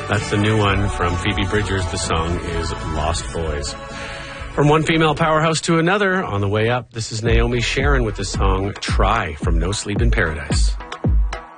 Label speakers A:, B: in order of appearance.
A: That's the new one from Phoebe Bridgers. The song is Lost Boys. From one female powerhouse to another, on the way up, this is Naomi Sharon with the song Try from No Sleep in Paradise.